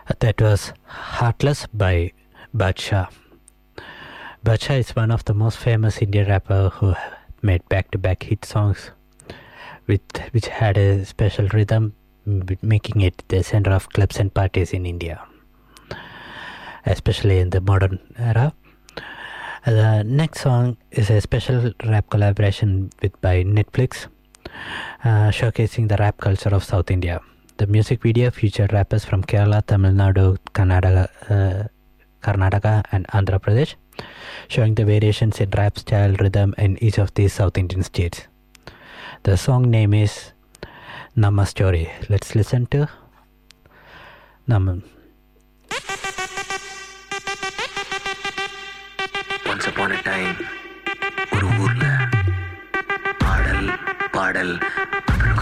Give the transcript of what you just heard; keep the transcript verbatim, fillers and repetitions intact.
That was Heartless by Badshah. Badshah is one of the most famous Indian rapper who made back-to-back hit songs with which had a special rhythm, making it the center of clubs and parties in India, especially in the modern era. The next song is a special rap collaboration with by Netflix, uh, showcasing the rap culture of South India. The music video featured rappers from Kerala, Tamil Nadu, Karnataka, uh, Karnataka and Andhra Pradesh, showing the variations in rap style, rhythm in each of these South Indian states. The song name is Nama Story. Let's listen to Nama. Once upon a time, ஒரு ஊர்ல பாடல் பாடல்